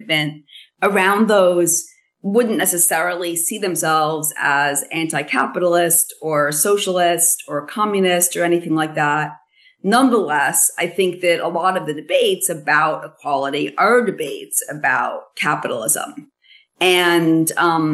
disappointment around those wouldn't necessarily see themselves as anti-capitalist or socialist or communist or anything like that. Nonetheless, I think that a lot of the debates about equality are debates about capitalism. And,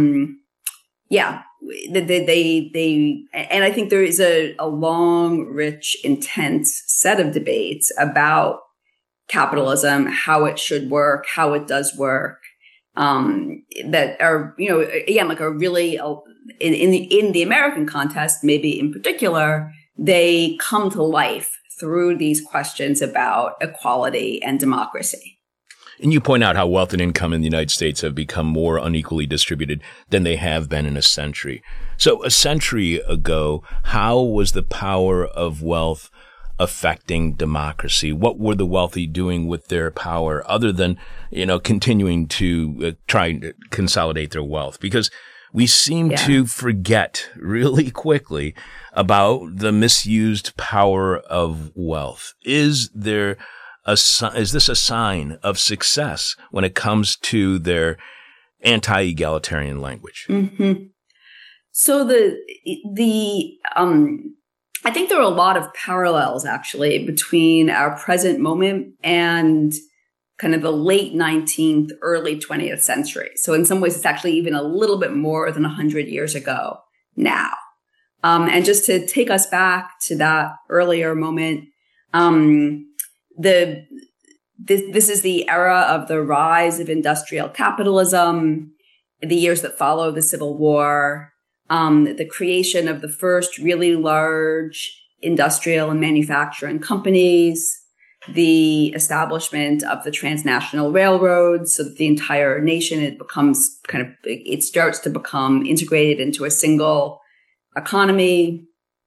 and I think there is a long, rich, intense set of debates about capitalism, how it should work, how it does work, that are, again, like are really in the American context, maybe in particular, they come to life through these questions about equality and democracy. And you point out how wealth and income in the United States have become more unequally distributed than they have been in a century. So a century ago, how was the power of wealth affecting democracy? What were the wealthy doing with their power other than, continuing to try to consolidate their wealth? Because we seem to forget really quickly about the misused power of wealth. Is this a sign of success when it comes to their anti-egalitarian language? Mm-hmm. So I think there are a lot of parallels actually between our present moment and kind of the late 19th, early 20th century. So in some ways, it's actually even a little bit more than 100 years ago now. And just to take us back to that earlier moment, this is the era of the rise of industrial capitalism, the years that follow the Civil War, the creation of the first really large industrial and manufacturing companies, the establishment of the transnational railroads so that the entire nation, it starts to become integrated into a single economy.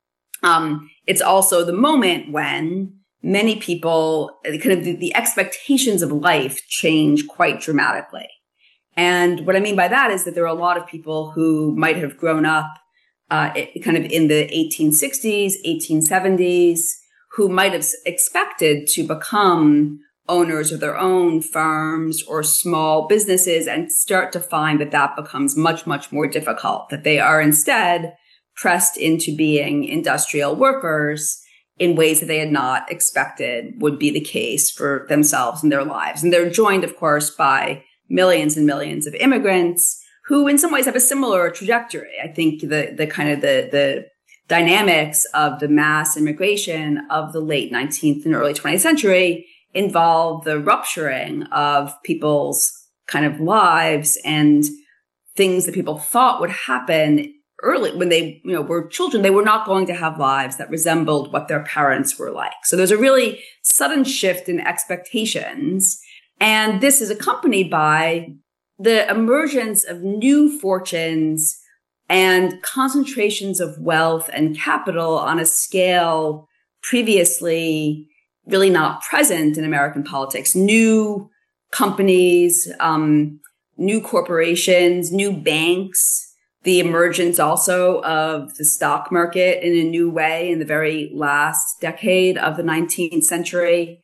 It's also the moment when many people, the expectations of life change quite dramatically. And what I mean by that is that there are a lot of people who might have grown up kind of in the 1860s, 1870s, who might have expected to become owners of their own firms or small businesses and start to find that becomes much, much more difficult, that they are instead pressed into being industrial workers in ways that they had not expected would be the case for themselves and their lives. And they're joined, of course, by millions and millions of immigrants who in some ways have a similar trajectory. I think the dynamics of the mass immigration of the late 19th and early 20th century involve the rupturing of people's kind of lives and things that people thought would happen early when they, were children. They were not going to have lives that resembled what their parents were like. So there's a really sudden shift in expectations. And this is accompanied by the emergence of new fortunes and concentrations of wealth and capital on a scale previously really not present in American politics. New companies, new corporations, new banks, the emergence also of the stock market in a new way in the very last decade of the 19th century.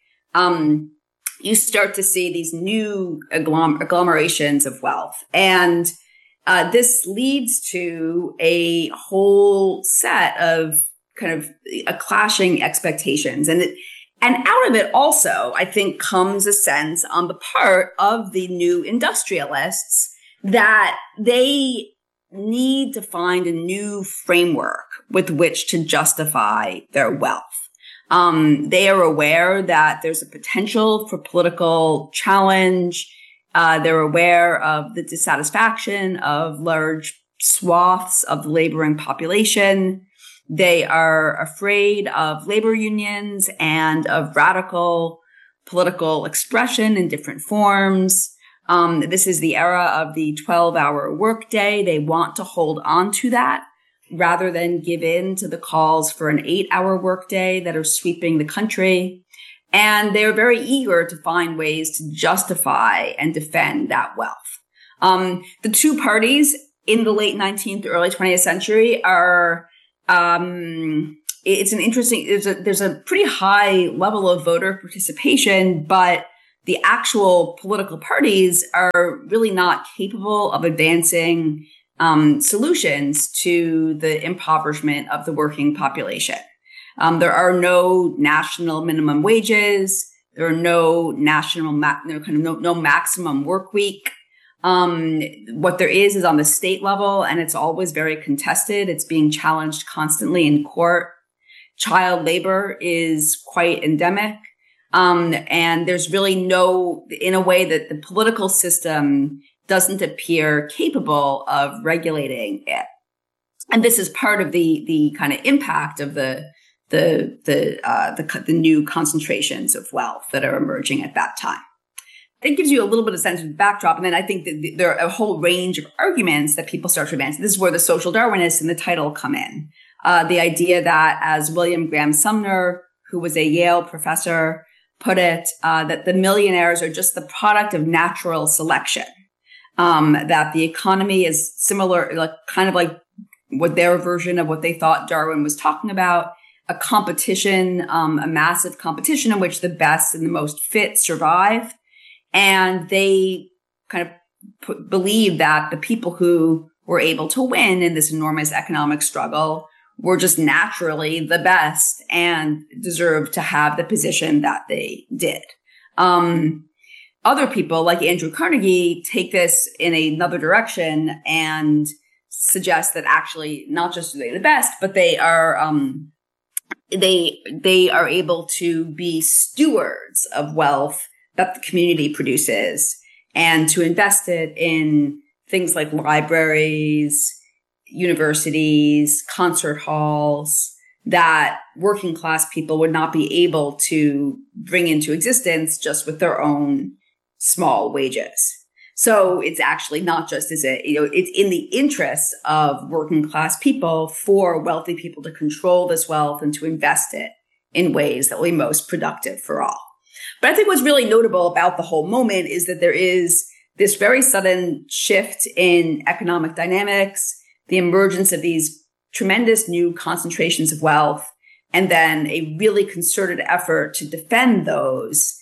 You start to see these new agglomerations of wealth. And this leads to a whole set of kind of clashing expectations. And out of it also, I think, comes a sense on the part of the new industrialists that they need to find a new framework with which to justify their wealth. They are aware that there's a potential for political challenge. They're aware of the dissatisfaction of large swaths of the laboring population. They are afraid of labor unions and of radical political expression in different forms. This is the era of the 12-hour workday. They want to hold on to that rather than give in to the calls for an 8-hour workday that are sweeping the country. And they're very eager to find ways to justify and defend that wealth. The two parties in the late 19th, early 20th century are, there's a pretty high level of voter participation, but the actual political parties are really not capable of advancing solutions to the impoverishment of the working population. There are no national minimum wages. There are no national, no maximum work week. What there is on the state level, and it's always very contested. It's being challenged constantly in court. Child labor is quite endemic. And there's really no, in a way that the political system doesn't appear capable of regulating it. And this is part of the kind of impact of the new concentrations of wealth that are emerging at that time. It gives you a little bit of sense of the backdrop. And then I think that there are a whole range of arguments that people start to advance. This is where the social Darwinists in the title come in. The idea that, as William Graham Sumner, who was a Yale professor, put it, that the millionaires are just the product of natural selection. That the economy is similar, like kind of like what their version of what they thought Darwin was talking about, a competition, a massive competition in which the best and the most fit survive. And they kind of believe that the people who were able to win in this enormous economic struggle were just naturally the best and deserved to have the position that they did. Other people like Andrew Carnegie take this in another direction and suggest that actually not just are they the best, but they are able to be stewards of wealth that the community produces and to invest it in things like libraries, universities, concert halls that working class people would not be able to bring into existence just with their own small wages. So it's actually not just it's in the interests of working class people for wealthy people to control this wealth and to invest it in ways that will be most productive for all. But I think what's really notable about the whole moment is that there is this very sudden shift in economic dynamics, the emergence of these tremendous new concentrations of wealth, and then a really concerted effort to defend those,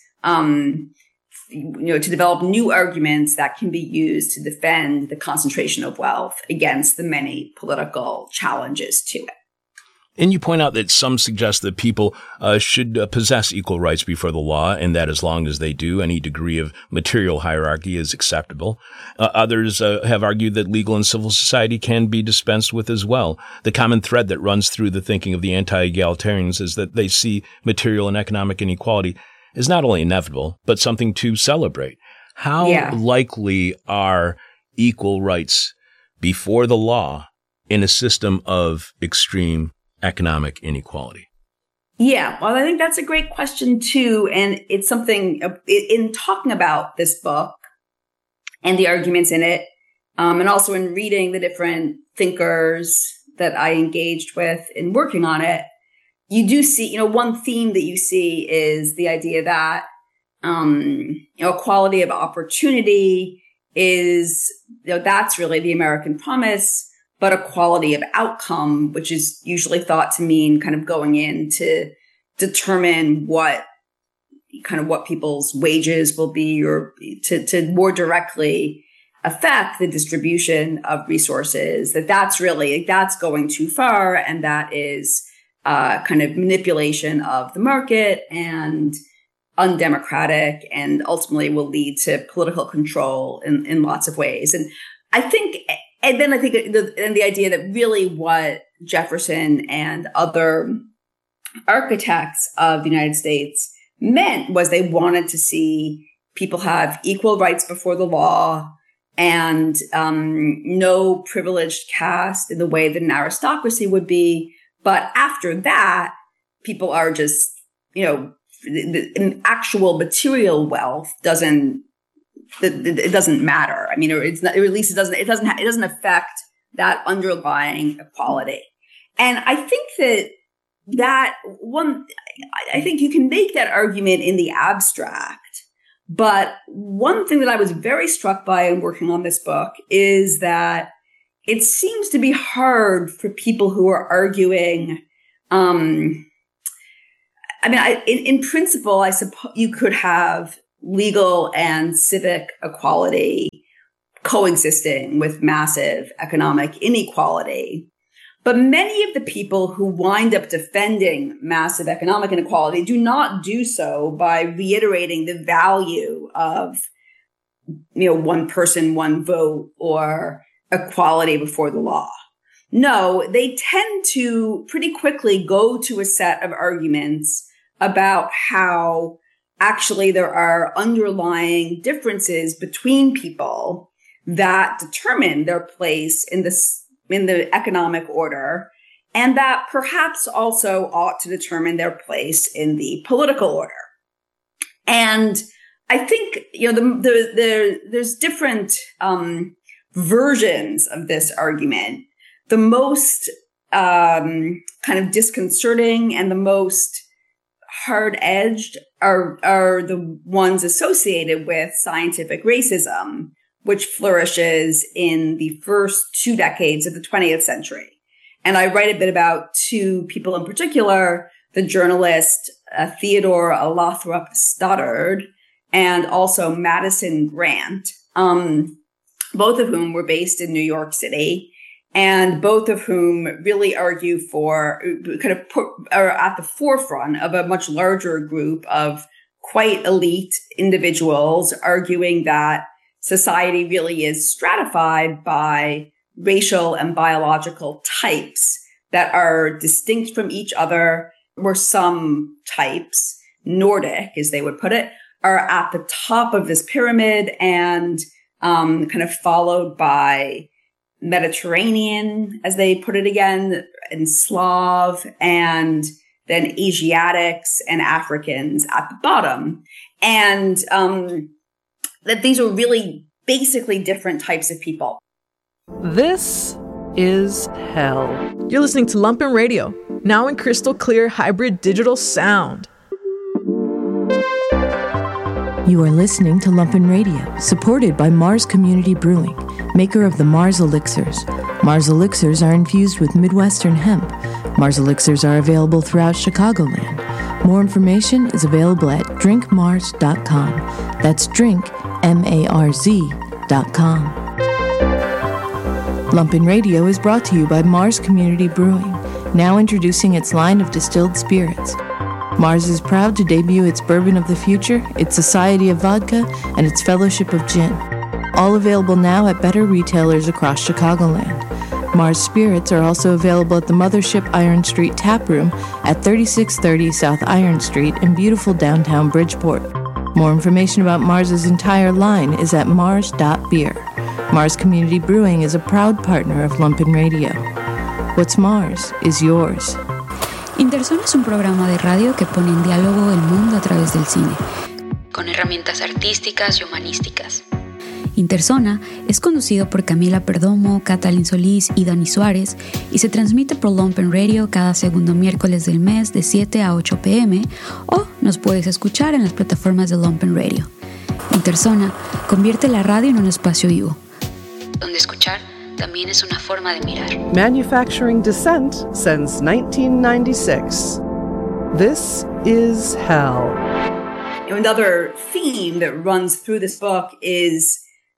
to develop new arguments that can be used to defend the concentration of wealth against the many political challenges to it. And you point out that some suggest that people should possess equal rights before the law, and that as long as they do, any degree of material hierarchy is acceptable. Others have argued that legal and civil society can be dispensed with as well. The common thread that runs through the thinking of the anti-egalitarians is that they see material and economic inequality as not only inevitable, but something to celebrate. How likely are equal rights before the law in a system of extreme economic inequality? Yeah, well, I think that's a great question, too. And it's something in talking about this book and the arguments in it, and also in reading the different thinkers that I engaged with in working on it, you do see, one theme that you see is the idea that, equality of opportunity is, that's really the American promise. But equality of outcome, which is usually thought to mean kind of going in to determine what people's wages will be, or to more directly affect the distribution of resources, that's going too far. And that is kind of manipulation of the market and undemocratic, and ultimately will lead to political control in lots of ways. And I think the idea that really what Jefferson and other architects of the United States meant was they wanted to see people have equal rights before the law and no privileged caste in the way that an aristocracy would be. But after that, people are just, the actual material wealth doesn't matter. I mean, or it's not, or at least it doesn't affect that underlying equality. And I think I think you can make that argument in the abstract. But one thing that I was very struck by in working on this book is that it seems to be hard for people who are arguing. In principle, I suppose you could have legal and civic equality coexisting with massive economic inequality. But many of the people who wind up defending massive economic inequality do not do so by reiterating the value of, one person, one vote, or equality before the law. No, they tend to pretty quickly go to a set of arguments about how actually there are underlying differences between people that determine their place in the economic order, and that perhaps also ought to determine their place in the political order. And I think, there's different versions of this argument. The most kind of disconcerting and the most hard-edged are the ones associated with scientific racism, which flourishes in the first 2 decades of the 20th century. And I write a bit about 2 people in particular, the journalist Theodore Lothrop Stoddard and also Madison Grant, both of whom were based in New York City, and both of whom really argue for, are at the forefront of a much larger group of quite elite individuals arguing that society really is stratified by racial and biological types that are distinct from each other, where some types, Nordic, as they would put it, are at the top of this pyramid and kind of followed by Mediterranean, as they put it again, and Slav, and then Asiatics and Africans at the bottom. And that these are really basically different types of people. This is hell. You're listening to Lumpen Radio, now in crystal clear hybrid digital sound. You are listening to Lumpen Radio, supported by Mars Community Brewing, maker of the Mars Elixirs. Mars Elixirs are infused with Midwestern hemp. Mars Elixirs are available throughout Chicagoland. More information is available at drinkmars.com. That's drinkmarz.com. Lumpen Radio is brought to you by Mars Community Brewing, now introducing its line of distilled spirits. Mars is proud to debut its Bourbon of the Future, its Society of Vodka, and its Fellowship of Gin. All available now at better retailers across Chicagoland. Mars Spirits are also available at the Mothership Iron Street Tap Room at 3630 South Iron Street in beautiful downtown Bridgeport. More information about Mars's entire line is at mars.beer. Mars Community Brewing is a proud partner of Lumpen Radio. What's Mars is yours. Interzona es un programa de radio que pone en diálogo el mundo a través del cine, con herramientas artísticas y humanísticas. Interzona es conducido por Camila Perdomo, Catalin Solís y Dani Suárez y se transmite por Lumpen Radio cada segundo miércoles del mes de 7 a 8 p.m. o nos puedes escuchar en las plataformas de Lumpen Radio. Interzona convierte la radio en un espacio vivo, donde escuchar también es una forma de mirar. Manufacturing dissent since 1996. This is hell. Another theme that runs through this book is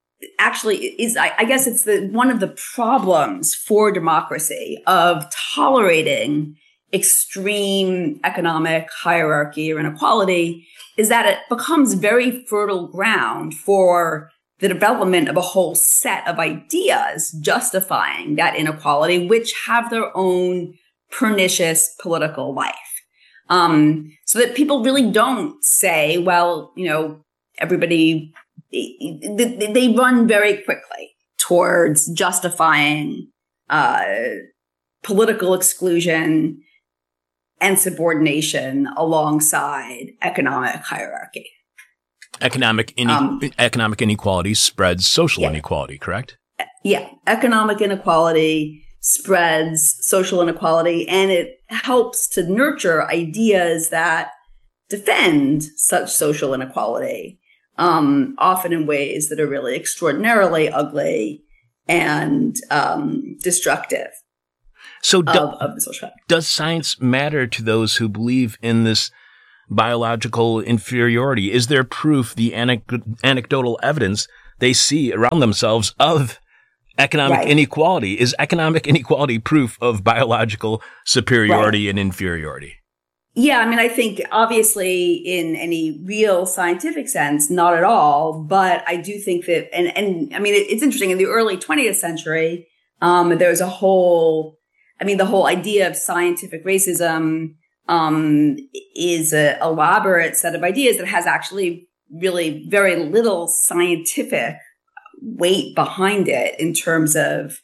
I guess it's one of the problems for democracy of tolerating extreme economic hierarchy or inequality is that it becomes very fertile ground for the development of a whole set of ideas justifying that inequality, which have their own pernicious political life. So that people really don't say, well, everybody, they run very quickly towards justifying political exclusion and subordination alongside economic hierarchy. Economic inequality spreads social inequality, correct? Yeah. Economic inequality spreads social inequality, and it helps to nurture ideas that defend such social inequality, often in ways that are really extraordinarily ugly and destructive. So of the social. Does science matter to those who believe in this biological inferiority? Is there proof, the anecdotal evidence they see around themselves of economic inequality? Is economic inequality proof of biological superiority and inferiority? Yeah, I mean, I think obviously in any real scientific sense, not at all. But I do think that, and I mean, it's interesting. In the early 20th century, there's the whole idea of scientific racism is an elaborate set of ideas that has actually really very little scientific weight behind it in terms of,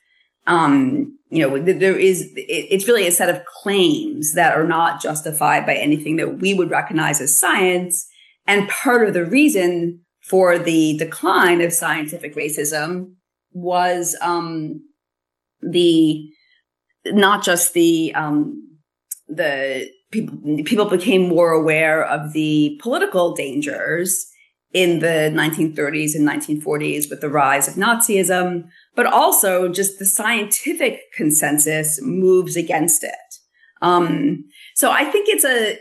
it's really a set of claims that are not justified by anything that we would recognize as science. And part of the reason for the decline of scientific racism was people became more aware of the political dangers in the 1930s and 1940s with the rise of Nazism, but also just the scientific consensus moves against it. So I think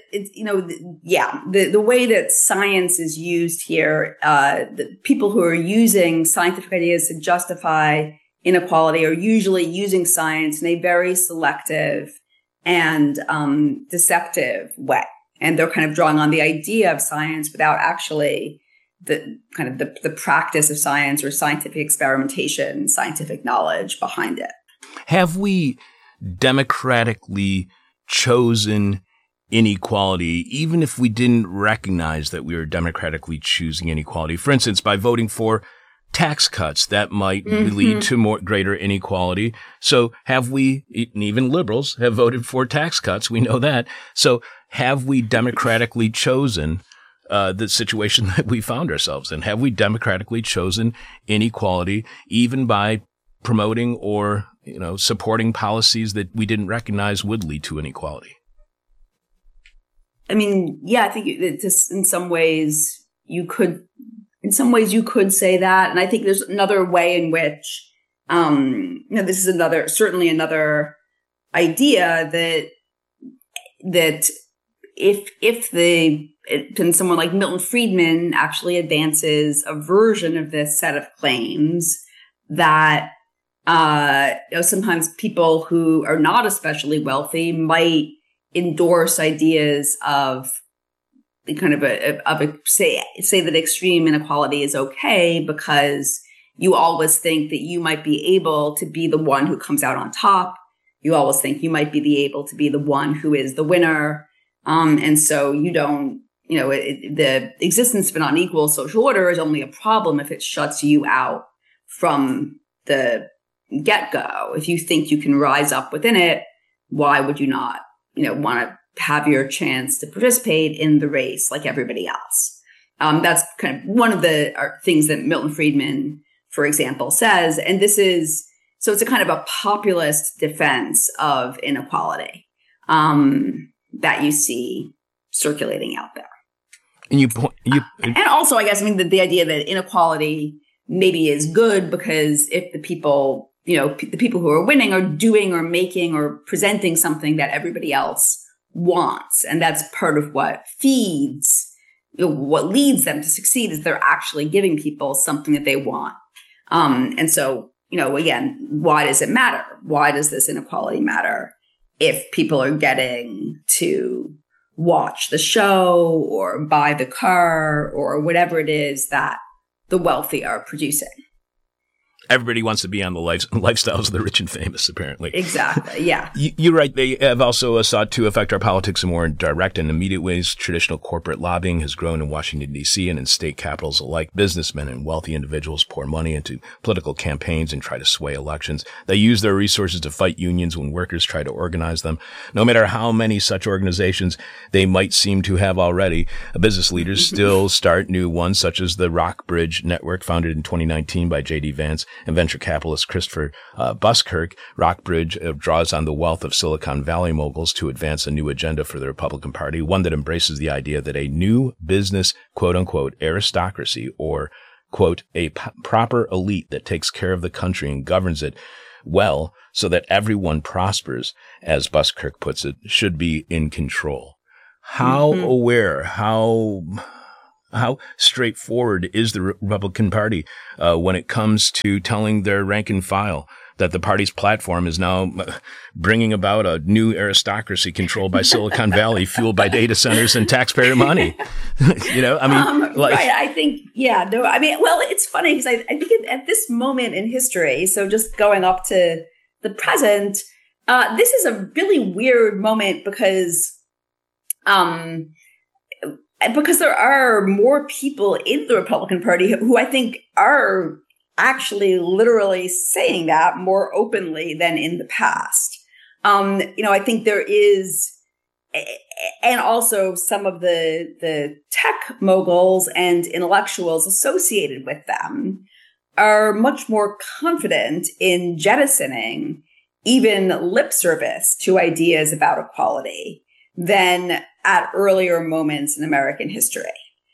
the way that science is used here, the people who are using scientific ideas to justify inequality are usually using science in a very selective and deceptive way. And they're kind of drawing on the idea of science without actually the practice of science or scientific experimentation, scientific knowledge behind it. Have we democratically chosen inequality, even if we didn't recognize that we were democratically choosing inequality? For instance, by voting for tax cuts that might lead to greater inequality. So have we, and even liberals have voted for tax cuts. We know that. So have we democratically chosen the situation that we found ourselves in? Have we democratically chosen inequality, even by promoting or, supporting policies that we didn't recognize would lead to inequality? I mean, yeah, I think in some ways you could say that. And I think there's another way in which, this is certainly another idea that if someone like Milton Friedman actually advances a version of this set of claims that, sometimes people who are not especially wealthy might endorse ideas of kind of say that extreme inequality is okay because you always think that you might be able to be the one who comes out on top. You always think you might be able to be the one who is the winner. And so you don't, the existence of an unequal social order is only a problem if it shuts you out from the get-go. If you think you can rise up within it, why would you not, want to have your chance to participate in the race like everybody else? That's kind of one of the things that Milton Friedman, for example, says. And so it's a kind of a populist defense of inequality that you see circulating out there. And also, I guess, the idea that inequality maybe is good because if the people who are winning are doing or making or presenting something that everybody else wants. And that's part of what what leads them to succeed is they're actually giving people something that they want. And so, again, why does it matter? Why does this inequality matter if people are getting to watch the show or buy the car or whatever it is that the wealthy are producing? Everybody wants to be on the lifestyles of the rich and famous, apparently. Exactly, yeah. You're right. They have also sought to affect our politics in more direct and immediate ways. Traditional corporate lobbying has grown in Washington, D.C. and in state capitals alike. Businessmen and wealthy individuals pour money into political campaigns and try to sway elections. They use their resources to fight unions when workers try to organize them. No matter how many such organizations they might seem to have already, business leaders still start new ones, such as the Rockbridge Network, founded in 2019 by J.D. Vance and venture capitalist Christopher Buskirk. Rockbridge draws on the wealth of Silicon Valley moguls to advance a new agenda for the Republican Party, one that embraces the idea that a new business, quote-unquote, aristocracy or, quote, a proper elite that takes care of the country and governs it well so that everyone prospers, as Buskirk puts it, should be in control. How aware, how straightforward is the Republican Party when it comes to telling their rank and file that the party's platform is now bringing about a new aristocracy controlled by Silicon Valley, fueled by data centers and taxpayer money? Right. I think, well, it's funny because I think at this moment in history, so just going up to the present, this is a really weird moment because there are more people in the Republican Party who I think are actually literally saying that more openly than in the past. I think there is, and also some of the tech moguls and intellectuals associated with them are much more confident in jettisoning even lip service to ideas about equality than at earlier moments in American history.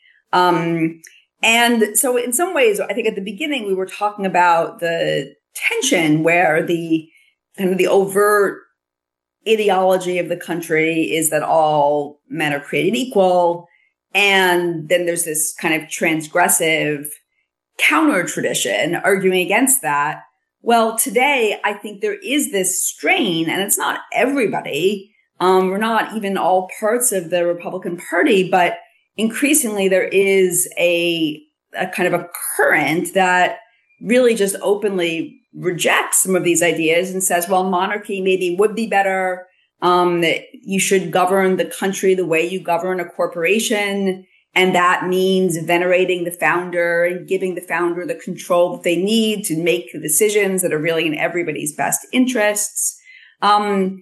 And so in some ways, I think at the beginning, we were talking about the tension where the kind of the overt ideology of the country is that all men are created equal. And then there's this kind of transgressive counter tradition arguing against that. Well, today, I think there is this strain, and it's not everybody. We're not even all parts of the Republican Party, but increasingly there is a kind of a current that really just openly rejects some of these ideas and says, well, monarchy maybe would be better. That you should govern the country the way you govern a corporation. And that means venerating the founder and giving the founder the control that they need to make the decisions that are really in everybody's best interests. I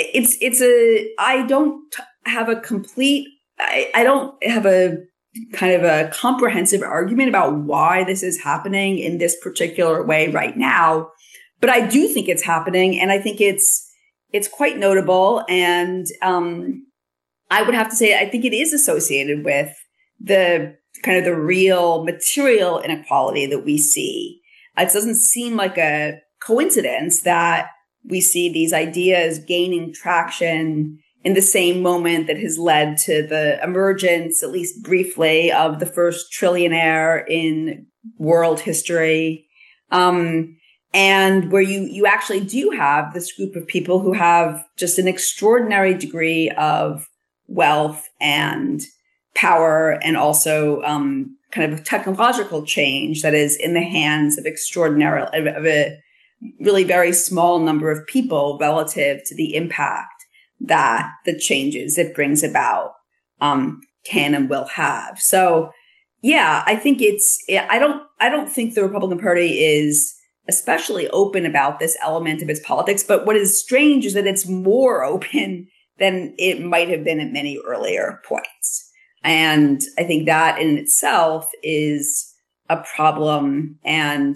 don't have a kind of a comprehensive argument about why this is happening in this particular way right now. But I do think it's happening, and I think it's quite notable. And I would have to say I think it is associated with the kind of the real material inequality that we see. It doesn't seem like a coincidence that we see these ideas gaining traction in the same moment that has led to the emergence, at least briefly, of the first trillionaire in world history. And where you actually do have this group of people who have just an extraordinary degree of wealth and power, and also kind of technological change that is in the hands of a really very small number of people relative to the impact that the changes it brings about can and will have. So, yeah, I think I don't think the Republican Party is especially open about this element of its politics. But what is strange is that it's more open than it might have been at many earlier points. And I think that in itself is a problem, and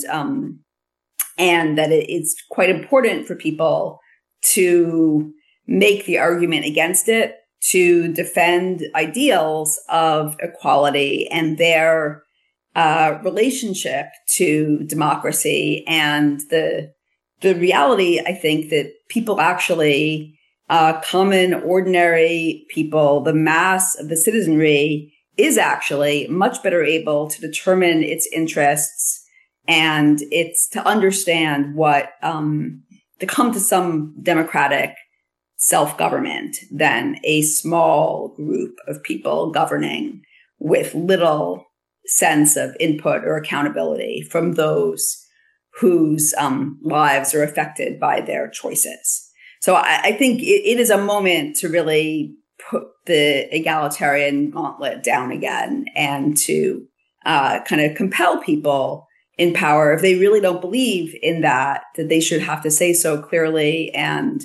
that it's quite important for people to make the argument against it, to defend ideals of equality and their relationship to democracy, and the reality, I think, that people actually, common, ordinary people, the mass of the citizenry, is actually much better able to determine its interests, and it's to understand what, to come to some democratic self-government than a small group of people governing with little sense of input or accountability from those whose lives are affected by their choices. So I think it is a moment to really put the egalitarian gauntlet down again, and to kind of compel people in power, if they really don't believe in that they should have to say so clearly, and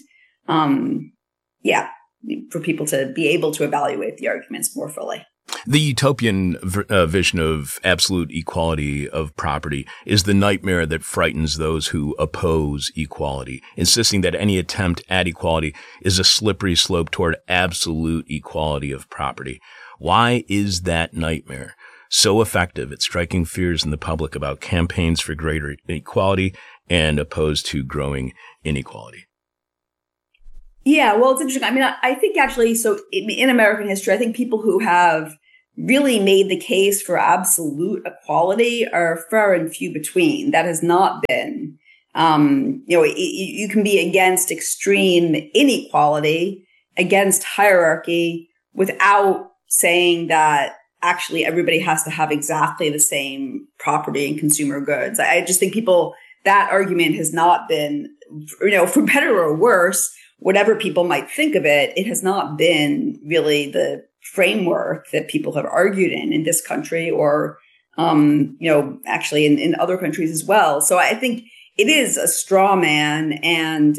for people to be able to evaluate the arguments more fully. The utopian vision of absolute equality of property is the nightmare that frightens those who oppose equality, insisting that any attempt at equality is a slippery slope toward absolute equality of property. Why is that nightmare so effective at striking fears in the public about campaigns for greater equality and opposed to growing inequality? Yeah, well, it's interesting. I mean, I think actually, so in American history, I think people who have really made the case for absolute equality are far and few between. That has not been, you can be against extreme inequality, against hierarchy, without saying that actually everybody has to have exactly the same property and consumer goods. I just think that argument has not been, for better or worse, whatever people might think of it, it has not been really the framework that people have argued in this country or, actually in other countries as well. So I think it is a straw man and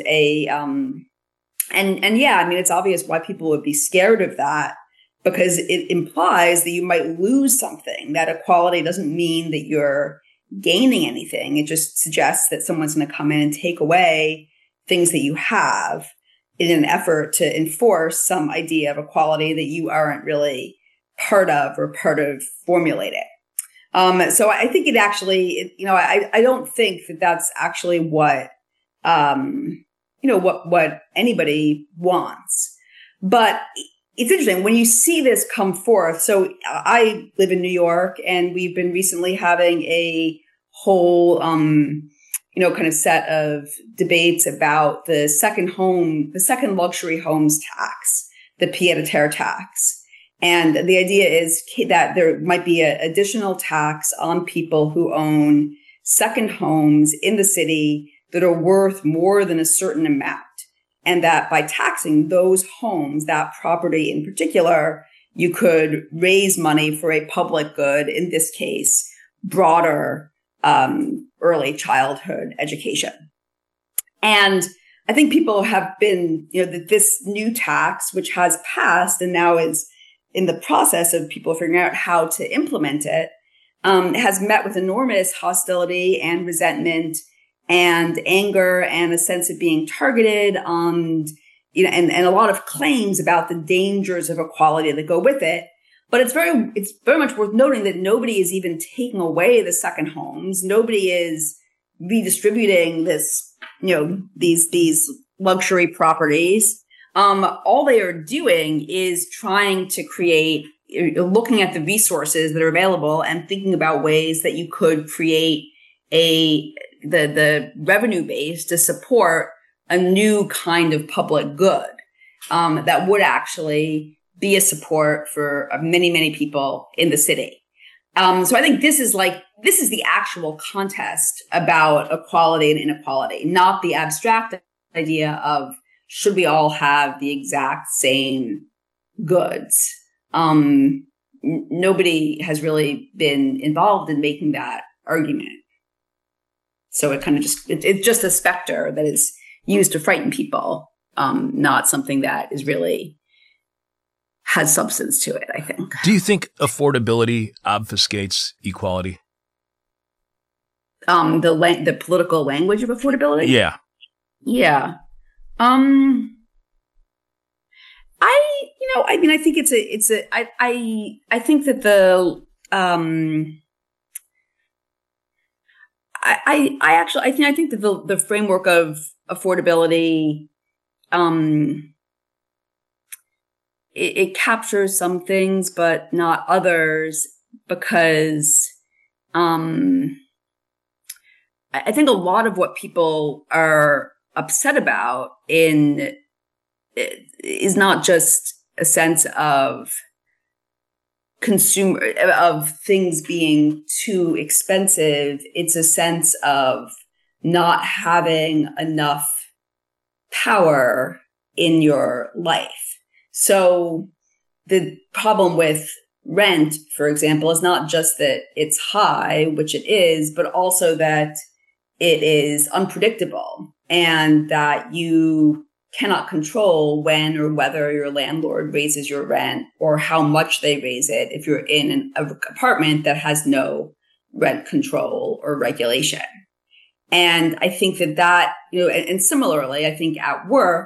it's obvious why people would be scared of that, because it implies that you might lose something. That equality doesn't mean that you're gaining anything. It just suggests that someone's going to come in and take away things that you have in an effort to enforce some idea of equality that you aren't really part of formulating. So I think it actually, I don't think that that's actually what anybody wants. But it's interesting when you see this come forth. So I live in New York, and we've been recently having a whole, kind of set of debates about the second luxury homes tax, the pied-à-terre tax. And the idea is that there might be an additional tax on people who own second homes in the city that are worth more than a certain amount. And that by taxing those homes, that property in particular, you could raise money for a public good, in this case, broader early childhood education. And I think people have been, this new tax, which has passed and now is in the process of people figuring out how to implement it, has met with enormous hostility and resentment and anger and a sense of being targeted and a lot of claims about the dangers of equality that go with it. But it's very much worth noting that nobody is even taking away the second homes. Nobody is redistributing these luxury properties. All they are doing is trying to looking at the resources that are available and thinking about ways that you could create the revenue base to support a new kind of public good that would actually be a support for many, many people in the city. So I think this is the actual contest about equality and inequality, not the abstract idea of should we all have the exact same goods. Nobody has really been involved in making that argument. So it kind of it's just a specter that is used to frighten people, not something that is really has substance to it, I think. Do you think affordability obfuscates equality? The political language of affordability? Yeah. Yeah. I think I think that I think that the framework of affordability, it captures some things, but not others, because I think a lot of what people are upset about is not just a sense of things being too expensive. It's a sense of not having enough power in your life. So the problem with rent, for example, is not just that it's high, which it is, but also that it is unpredictable and that you cannot control when or whether your landlord raises your rent or how much they raise it if you're in an apartment that has no rent control or regulation. And I think that, and similarly, I think at work,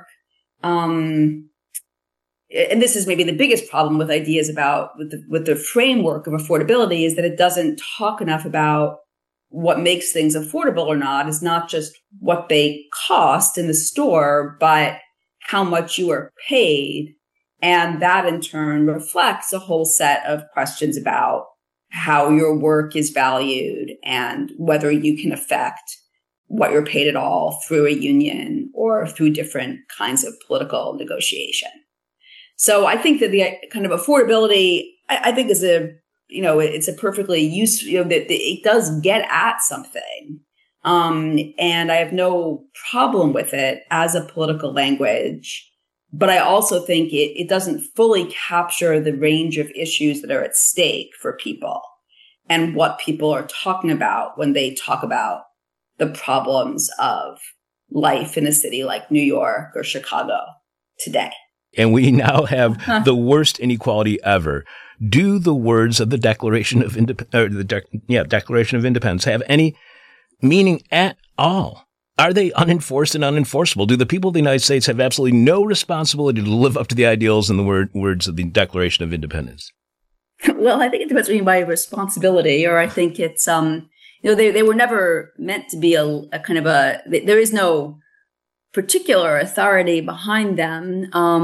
and this is maybe the biggest problem with ideas with the framework of affordability, is that it doesn't talk enough about what makes things affordable or not. Is not just what they cost in the store, but how much you are paid. And that in turn reflects a whole set of questions about how your work is valued and whether you can affect what you're paid at all through a union or through different kinds of political negotiation. So I think that the kind of affordability, I think is it's a perfectly useful, that it does get at something. And I have no problem with it as a political language. But I also think it doesn't fully capture the range of issues that are at stake for people and what people are talking about when they talk about the problems of life in a city like New York or Chicago today. And we now have the worst inequality ever. Do the words of the Declaration of Declaration of Independence have any meaning at all? Are they unenforced and unenforceable? Do the people of the United States have absolutely no responsibility to live up to the ideals and the words of the Declaration of Independence? Well, I think it depends what you mean by responsibility, or I think it's, they were never meant to be a kind of there is no particular authority behind them.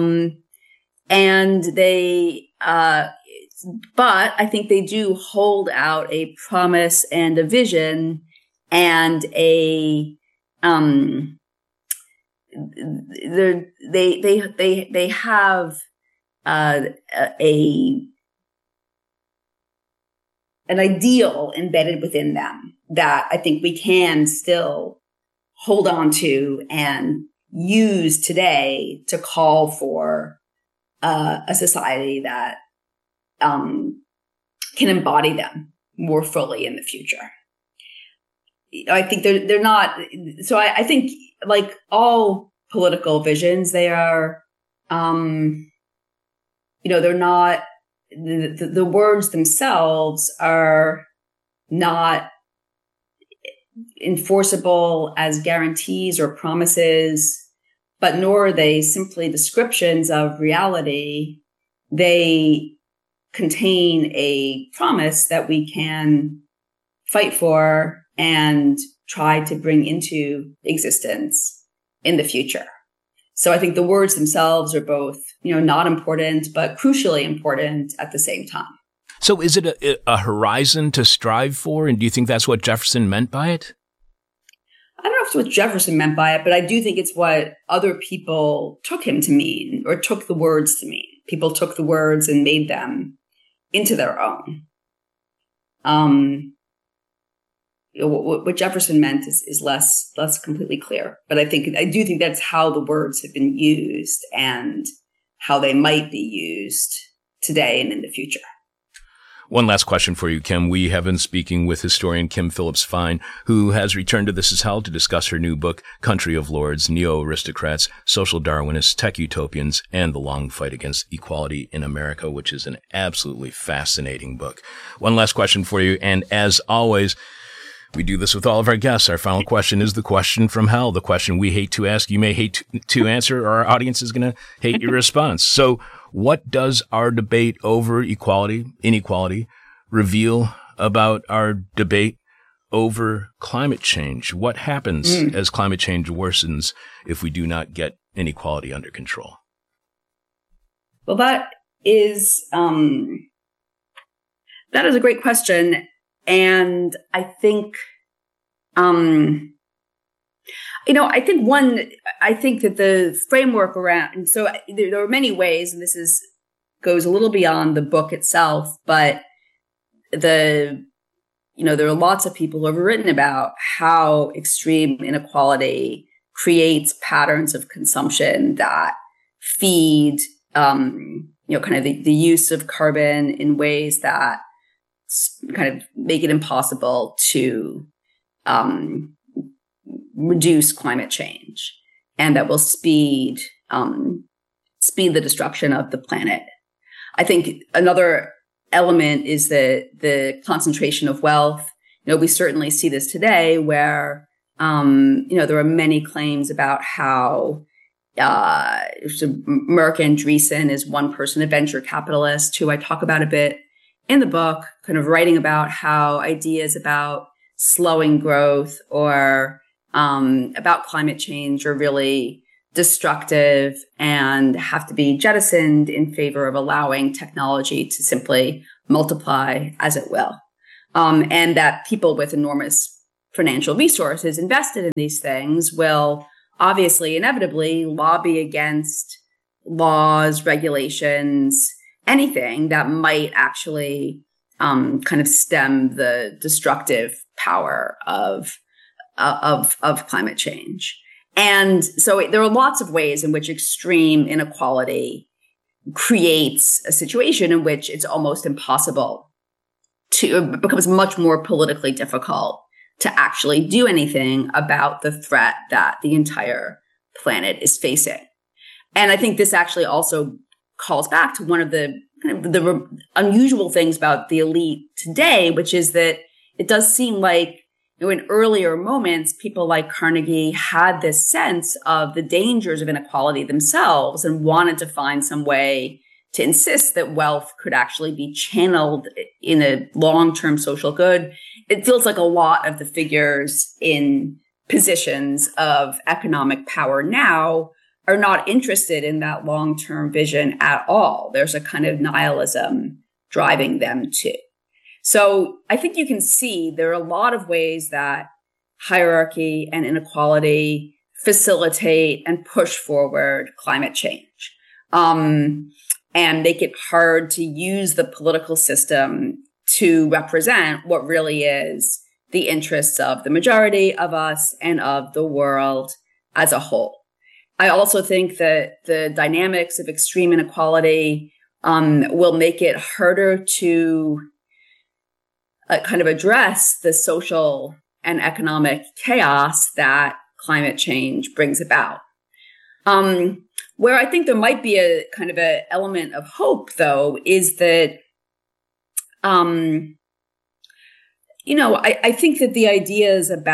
And they, but I think they do hold out a promise and a vision and they have an ideal embedded within them that I think we can still hold on to and use today to call for a society that can embody them more fully in the future. I think they're not. So I think, like all political visions, they are, they're not. The words themselves are not enforceable as guarantees or promises, but nor are they simply descriptions of reality. They contain a promise that we can fight for and try to bring into existence in the future. So I think the words themselves are both, not important, but crucially important at the same time. So is it a horizon to strive for? And do you think that's what Jefferson meant by it? I don't know if it's what Jefferson meant by it, but I do think it's what other people took him to mean, or took the words to mean. People took the words and made them into their own. What Jefferson meant is less completely clear, but I do think that's how the words have been used and how they might be used today and in the future. One last question for you, Kim. We have been speaking with historian Kim Phillips Fine, who has returned to This Is Hell to discuss her new book, Country of Lords, Neo-Aristocrats, Social Darwinists, Tech Utopians, and the Long Fight Against Equality in America, which is an absolutely fascinating book. One last question for you, and as always, we do this with all of our guests. Our final question is the question from hell, the question we hate to ask. You may hate to answer, or our audience is going to hate your response. So what does our debate over inequality, reveal about our debate over climate change? What happens as climate change worsens if we do not get inequality under control? Well, that is a great question. And I think, I think that the framework around, and so there are many ways, and this goes a little beyond the book itself, but there are lots of people who have written about how extreme inequality creates patterns of consumption that feed, kind of the use of carbon in ways that kind of make it impossible to reduce climate change, and that will speed the destruction of the planet. I think another element is the concentration of wealth. We certainly see this today, where there are many claims about how Merck Andreessen is one person, a venture capitalist, who I talk about a bit in the book, kind of writing about how ideas about slowing growth or about climate change are really destructive and have to be jettisoned in favor of allowing technology to simply multiply as it will. And that people with enormous financial resources invested in these things will obviously, inevitably lobby against laws, regulations, anything that might actually kind of stem the destructive power of climate change. And so there are lots of ways in which extreme inequality creates a situation in which it's almost impossible it becomes much more politically difficult to actually do anything about the threat that the entire planet is facing. And I think this actually also calls back to one of the kind of the unusual things about the elite today, which is that it does seem like, you know, in earlier moments, people like Carnegie had this sense of the dangers of inequality themselves and wanted to find some way to insist that wealth could actually be channeled in a long-term social good. It feels like a lot of the figures in positions of economic power now are not interested in that long-term vision at all. There's a kind of nihilism driving them too. So I think you can see there are a lot of ways that hierarchy and inequality facilitate and push forward climate change, and make it hard to use the political system to represent what really is the interests of the majority of us and of the world as a whole. I also think that the dynamics of extreme inequality will make it harder to kind of address the social and economic chaos that climate change brings about. Where I think there might be a kind of an element of hope, though, is that, I think that the ideas of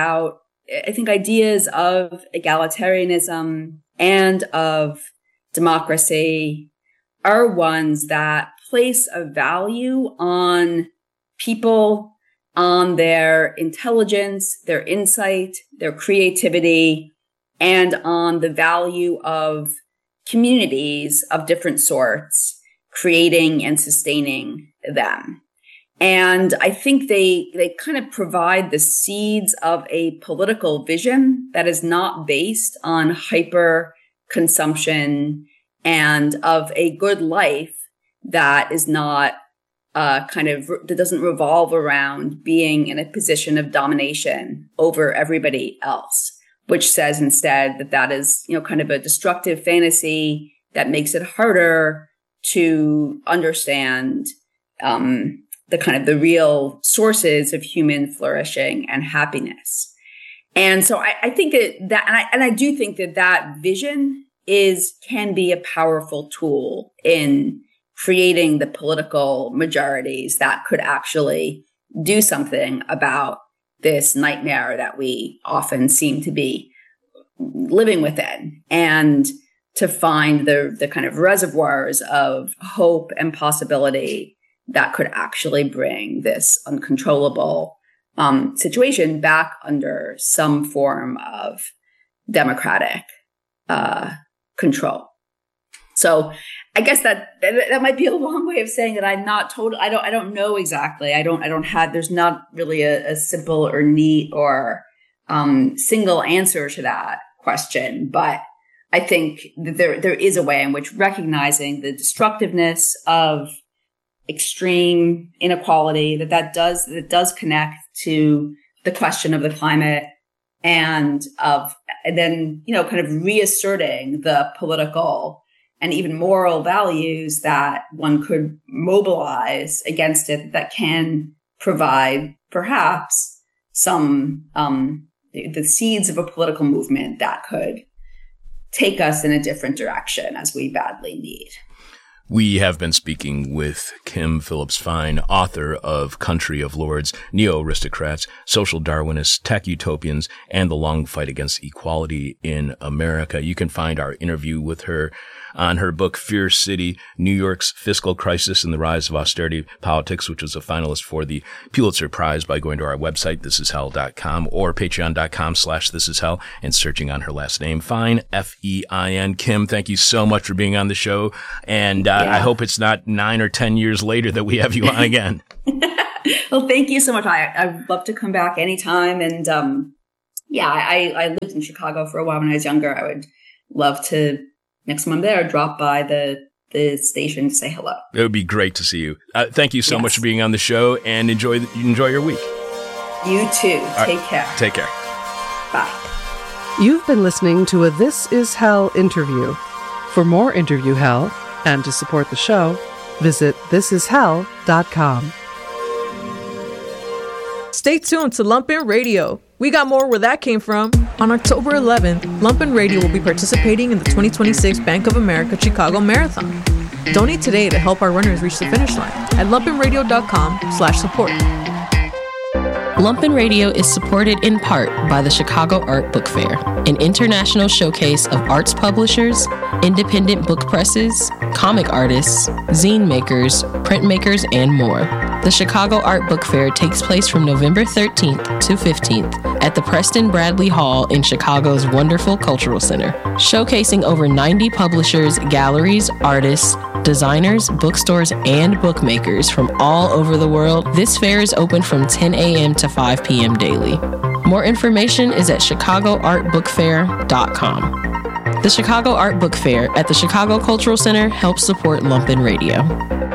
egalitarianism and of democracy are ones that place a value on people, on their intelligence, their insight, their creativity, and on the value of communities of different sorts, creating and sustaining them. And I think they kind of provide the seeds of a political vision that is not based on hyper consumption and of a good life that is not that doesn't revolve around being in a position of domination over everybody else, which says instead that is, kind of a destructive fantasy that makes it harder to understand the real sources of human flourishing and happiness. And so I think I do think that vision can be a powerful tool in creating the political majorities that could actually do something about this nightmare that we often seem to be living within, and to find the kind of reservoirs of hope and possibility that could actually bring this uncontrollable situation back under some form of democratic control. So I guess that might be a long way of saying that I'm not total. I don't know exactly. There's not really a simple or neat or single answer to that question. But I think that there is a way in which recognizing the destructiveness of extreme inequality, that does connect to the question of the climate, and then, kind of reasserting the political and even moral values that one could mobilize against it, that can provide perhaps some the seeds of a political movement that could take us in a different direction, as we badly need. We have been speaking with Kim Phillips Fine, author of Country of Lords, Neo-Aristocrats, Social Darwinists, Tech Utopians, and the Long Fight Against Equality in America. You can find our interview with her on her book, Fear City, New York's Fiscal Crisis and the Rise of Austerity Politics, which was a finalist for the Pulitzer Prize, by going to our website, thisishell.com, or patreon.com/thisishell, and searching on her last name, Fein, F-E-I-N. Kim, thank you so much for being on the show. And I hope it's not 9 or 10 years later that we have you on again. Well, thank you so much. I'd love to come back anytime. And I lived in Chicago for a while when I was younger. I would love to, next time I'm there, drop by the station to say hello. It would be great to see you. Thank you so much for being on the show, and enjoy your week. You too. Take care. Take care. Bye. You've been listening to a This Is Hell interview. For more interview hell and to support the show, visit thisishell.com. Stay tuned to Lumpen Radio. We got more where that came from. On October 11th, Lumpen Radio will be participating in the 2026 Bank of America Chicago Marathon. Donate today to help our runners reach the finish line at lumpenradio.com/support. Lumpen Radio is supported in part by the Chicago Art Book Fair, an international showcase of arts publishers, independent book presses, comic artists, zine makers, printmakers, and more. The Chicago Art Book Fair takes place from November 13th to 15th at the Preston Bradley Hall in Chicago's wonderful Cultural Center. Showcasing over 90 publishers, galleries, artists, designers, bookstores, and bookmakers from all over the world, this fair is open from 10 a.m. to 5 p.m. daily. More information is at chicagoartbookfair.com. The Chicago Art Book Fair at the Chicago Cultural Center helps support Lumpen Radio.